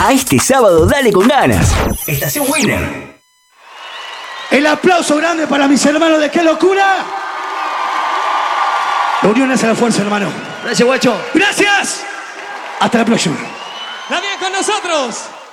A este sábado dale con ganas. Estación Winner. El aplauso grande para mis hermanos de ¡Qué locura! La unión hace la fuerza, hermano. Gracias, guacho. Gracias. Hasta la próxima. También con nosotros.